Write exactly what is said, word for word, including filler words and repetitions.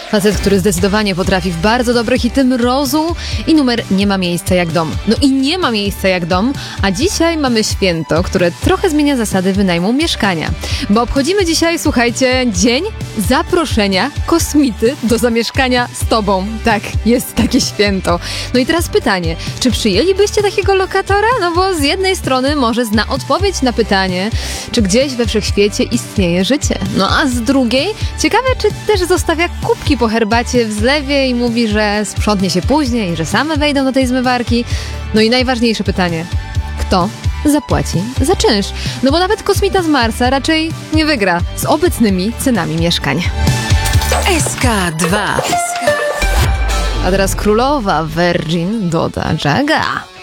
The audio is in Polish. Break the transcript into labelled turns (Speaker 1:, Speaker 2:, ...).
Speaker 1: Facet, który zdecydowanie potrafi w bardzo dobre hity mrozu i numer Nie ma miejsca jak dom. No i nie ma miejsca jak dom, a dzisiaj mamy święto, które trochę zmienia zasady wynajmu mieszkania. Bo obchodzimy dzisiaj, słuchajcie, dzień zaproszenia kosmity do zamieszkania z tobą. Tak, jest takie święto. No i teraz pytanie, czy przyjęlibyście takiego lokatora? No bo z jednej strony może zna odpowiedź na pytanie, czy gdzieś we wszechświecie istnieje życie. No a z drugiej, ciekawe, czy też zostawia kubki po herbacie w zlewie i mówi, że sprzątnie się później i że same wejdą do tej zmywarki. No i najważniejsze pytanie, kto zapłaci za czynsz? No bo nawet kosmita z Marsa raczej nie wygra z obecnymi cenami mieszkań.
Speaker 2: S K dwa.
Speaker 1: A teraz królowa Virgin doda Jaga.